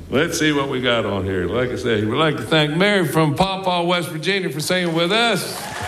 Let's see what we got on here. Like I said, we'd like to thank Mary from Pawpaw, West Virginia for singing with us.